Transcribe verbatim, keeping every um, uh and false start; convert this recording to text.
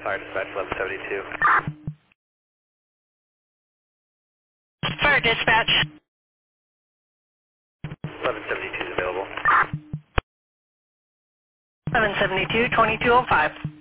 Fire dispatch eleven seventy-two. Fire dispatch. eleven seventy-two is available. seven seventy-two, twenty-two oh five.